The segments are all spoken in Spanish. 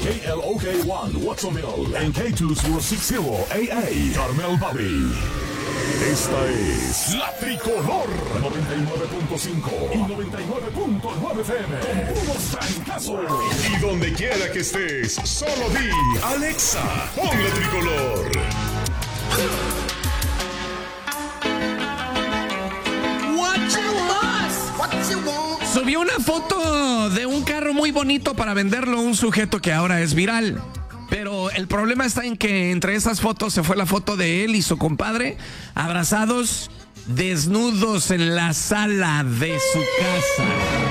KLOK1 Watsonville en K260 AA Carmel Valley. Esta es La Tricolor 99.5 y 99.9 FM. Con puros trancazos. Y donde quiera que estés, solo di Alexa, pon La Tricolor. Subió una foto de un carro muy bonito para venderlo a un sujeto que ahora es viral. Pero el problema está en que entre esas fotos se fue la foto de él y su compadre abrazados, desnudos en la sala de su casa.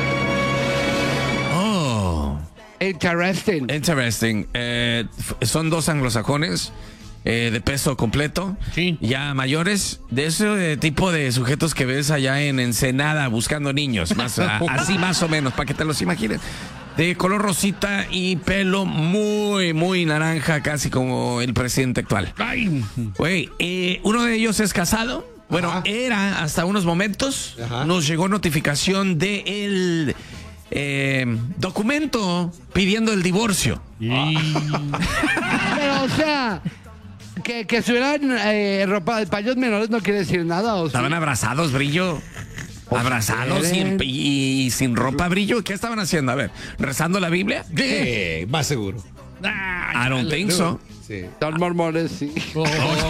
Oh. Interesting. Son dos anglosajones de peso completo, sí, ya mayores, de ese tipo de sujetos que ves allá en Ensenada buscando niños, así más o menos, para que te los imagines. De color rosita y pelo muy, muy naranja, casi como el presidente actual. Güey, uno de ellos es casado. Bueno, ajá, era hasta unos momentos. Ajá. Nos llegó notificación de el documento pidiendo el divorcio. Pero, o sea, que estuvieran ropa de paños menores no quiere decir nada. ¿O estaban sí? Abrazados, Brillo. Abrazados y sin ropa, Brillo. ¿Qué estaban haciendo? A ver, ¿rezando la Biblia? Sí, más seguro. I don't think so. Sí. Son mormones, sí. ¿Qué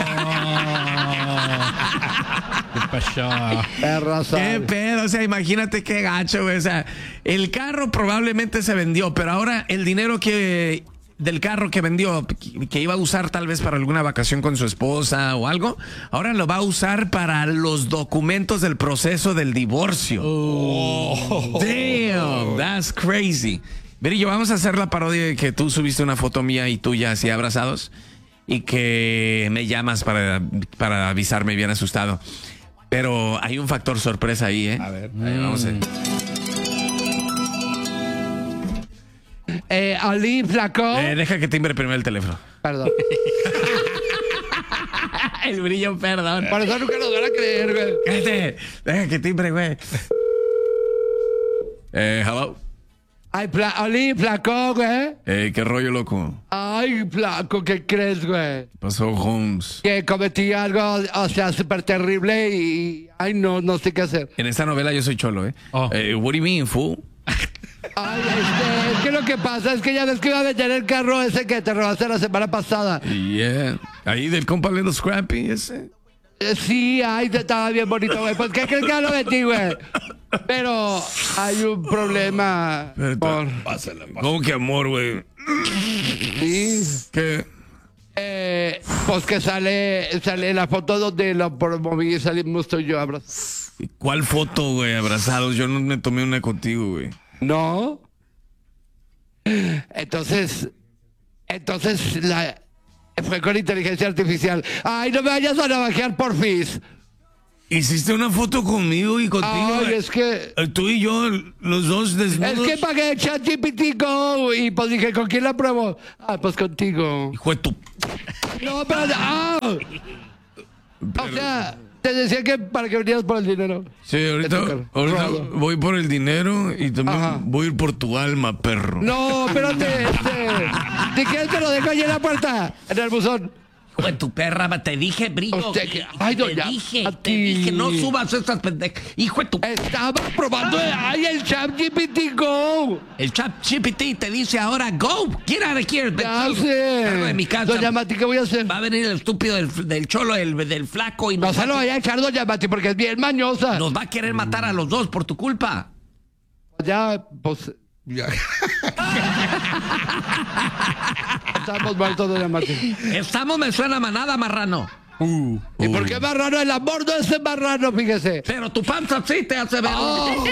pasó? ¿Qué pedo? O sea, imagínate qué gacho, güey. O sea, el carro probablemente se vendió, pero ahora el dinero del carro que vendió, que iba a usar tal vez para alguna vacación con su esposa o algo, ahora lo va a usar para los documentos del proceso del divorcio. Oh. Damn, that's crazy. Brillo, vamos a hacer la parodia de que tú subiste una foto mía y tuya así abrazados y que me llamas para avisarme bien asustado. Pero hay un factor sorpresa ahí, ¿eh? A ver. Ahí vamos a ver. Ali, flaco. Deja que timbre primero el teléfono. Perdón. El Brillo, perdón. Por eso nunca nos van a creer, güey. Cállate. Deja que timbre, güey. Hello. Ay, Ali, flaco, güey. ¿Qué rollo, loco? Ay, flaco, ¿qué crees, güey? ¿Qué pasó, Holmes? Que cometí algo, o sea, súper terrible y... Ay, no sé qué hacer. En esta novela yo soy cholo, ¿eh? Oh. What do you mean, fool? Ay, es que lo que pasa es que ya ves que iba a vender el carro ese que te robaste la semana pasada. Yeah. Ahí del compa Little Scrappy ese. Sí, ay, estaba bien bonito, güey. Pues, ¿qué crees que lo metí, güey? Pero hay un problema. ¿Cómo que amor, güey? Sí. ¿Qué? Pues que sale la foto donde lo promoví y salimos tú y yo abrazados. ¿Cuál foto, güey? Abrazados. Yo no me tomé una contigo, güey. ¿No? Entonces fue con inteligencia artificial. Ay, no me vayas a navajear, porfis. ¿Hiciste una foto conmigo y contigo? Ay, es que... Tú y yo, los dos desnudos. Es que pagué ChatGPT Go y pues dije, ¿con quién la pruebo? Ah, pues contigo. Hijo de tu... No, pero... ¡Ah! O sea, te decía que para que vinieras por el dinero. Sí, ahorita voy por el dinero y también voy a ir por tu alma, perro. No, espérate, ¿de qué te lo dejo ahí en la puerta? En el buzón. Hijo de tu perra, te dije, Brillo. Ay, te dije, no subas estas pendejas. Hijo de tu... Estaba probando el ChatGPT Go. El ChatGPT te dice ahora, go, get out of here. Ya sé. Salgo de mi casa. Doña Mati, ¿qué voy a hacer? Va a venir el estúpido del cholo, del flaco. Y no se lo vaya a echar, doña Mati, porque es bien mañosa. Nos va a querer matar a los dos por tu culpa. Ya, pues... Ya. Estamos muertos, doña Mati. Estamos, me suena manada, marrano. ¿Y por qué marrano? El amor no es marrano, fíjese. Pero tu panza sí te hace ver. Oh.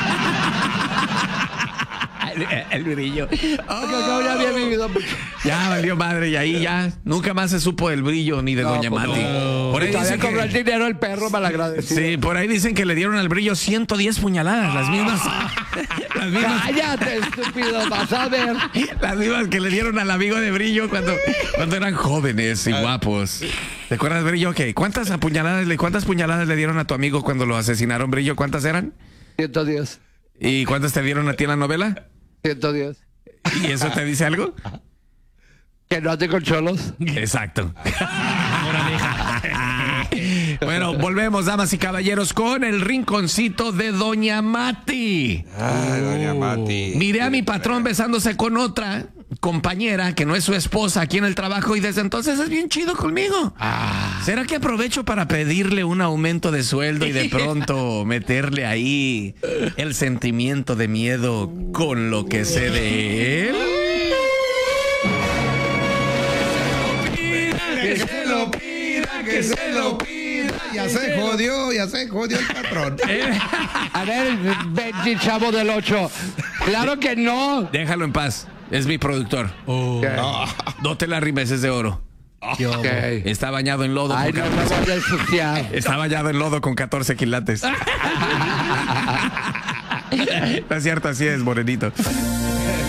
el Brillo. Oh. Ya había vivido mucho. Ya valió madre, y ahí ya nunca más se supo del Brillo ni de Doña Mati. No. Por ahí dicen que cobró el dinero el perro malagradecido. Sí, por ahí dicen que le dieron al Brillo 110 puñaladas, las mismas. Cállate, estúpido, vas a ver. Las mismas que le dieron al amigo de Brillo cuando eran jóvenes y guapos. ¿Te acuerdas, Brillo? ¿Cuántas puñaladas le dieron a tu amigo cuando lo asesinaron, Brillo? ¿Cuántas eran? 110. ¿Y cuántas te dieron a ti en la novela? 110. ¿Y eso te dice algo? Que no ande con cholos. Exacto. Bueno, volvemos, damas y caballeros, con el rinconcito de Doña Mati. Ay, doña Mati. Miré a mi patrón besándose con otra compañera que no es su esposa aquí en el trabajo y desde entonces es bien chido conmigo. ¿Será que aprovecho para pedirle un aumento de sueldo y de pronto meterle ahí el sentimiento de miedo con lo que sé de él? Que se lo pida, que se lo pida. Ya se jodió el patrón. A ver, Benji, chavo del 8. Claro que no. Déjalo en paz. Es mi productor. Ok. No te la rimes, es de oro. Ok. Está bañado en lodo. Ay, con no me voy a ensuciar. Está bañado en lodo con 14 quilates. No es cierto, así es, morenito.